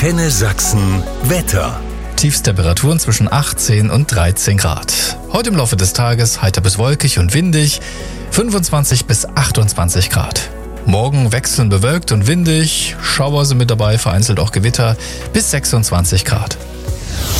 Antenne Sachsen Wetter. Tiefstemperaturen zwischen 18 und 13 Grad. Heute im Laufe des Tages heiter bis wolkig und windig, 25 bis 28 Grad. Morgen wechselnd bewölkt und windig, Schauer sind mit dabei, vereinzelt auch Gewitter, bis 26 Grad.